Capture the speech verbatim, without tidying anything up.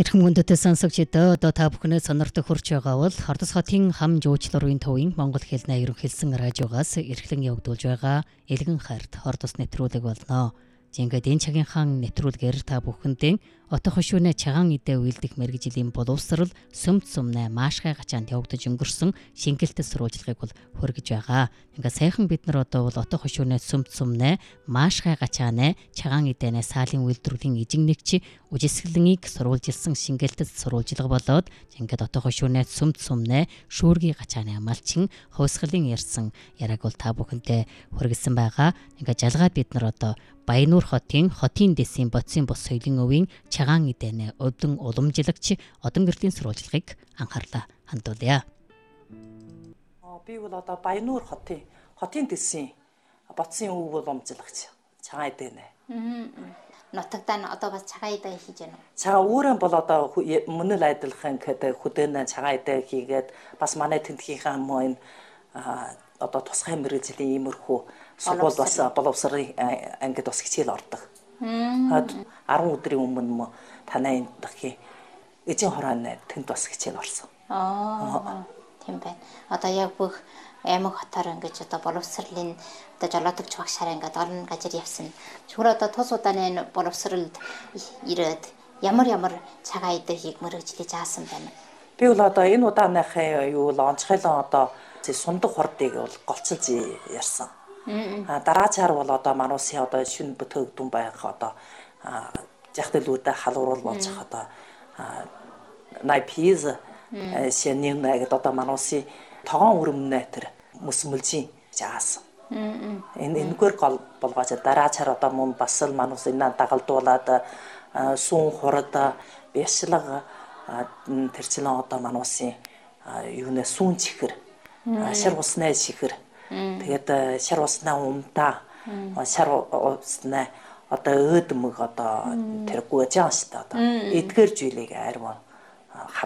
Эрхэм хүндэт сонсогчдоо одоо та бүхнээ сонирхдог хүрч байгаа бол Хордос хотын хам жуучлалын төвийн Монгол хэлний ерөнхийлсөн радиогоос эрхлэн явагдуулж байгаа Элгэн хайрт Хордос нэвтрүүлэг болно. Ингээд энэ цагийнхаа нэвтрүүлгээр та бүхэндээ отох хошууны чагаан идэ үйлдэх мэргэжлийн боловсрал сүмд сумнаа маашгай гачаанд явагдаж өнгөрсөн шингэлтэд сурвалжлагыг бол хүргэж байгаа. Ингээд сайхан бид нар одоо бол отох хошууны сүмд сумнаа маашгай гачаанаа чагаан идэнэ саалын үйлдвэрлэлийн эжигнэгч үжисгэлнийг сурвалжилсан шингэлтэд сурвалжлага болоод ингээд отох хошууны сүмд сумнаа шүүргийн гачааны амлчин хувьсгалын ярьсан яраг бол та бүхэндээ хүргэсэн байгаа. Ингээд жалгаад бид нар одоо Баянуур хотын хотын дэсийн бодисын бос соёлын өвийн чагаан идэнэ өдөн уламжлагч одон гэрлийн сурвалжлагыг анхаарлаа хандуулъя. Би бол одоо Баянуур хотын хотын дэсийн бодисын өв уламжлагч чагаан идэнэ. Нутагтаа нь одоо бас чагаан идэ хийж байна уу? Чагаан өөрөө бол одоо мөнөл айдлахын гэдэг хөдөөнө чагаан идэ хийгээд бас манай тентгийнхаа мөн одоо тусгай мэргэжлийн иймэрхүү сургууль бас боловсрын ангид бас хичээл ордог. арван өдрийн өмнө танай дахин эзэн хороон тэнд бас хичээл орсон. Аа тийм байна. Одоо яг бүх аймаг хотоор ингэж одоо боловсролын одоо жолоодогч багшаар ингээд орон газар явсан. Зүгээр одоо тус удааны боловсролд ирээд ямар ямар чагаан идэ хийх мэргэжлийг заасан байна. Би бол одоо энэ удааныхаа юу л онцгойлон одоо сундаг хордыг бол голцолж ярьсан. А дараачаар бол одоо мануусын одоо шүн бүтөөгдөн байх одоо жахтэлүүдэ халууруул болж одоо найпиз шэнийн нэг одоо мануусын тогоон өрөмнө тэр мөсмөлжийн жаасан. Энэ энэгээр гол болгооч дараачаар одоо мөн бас л мануусын дагалдуулаад суун хурад бяшлага тэрчлэн одоо мануусын юунэ сүүн чихэр шар уснаа чихэр тэгээд шар уснаа умдаа шар уснаа одоо өөдмөг одоо тэр гуйжаан шүү дээ одоо эдгээр зүйлийг арив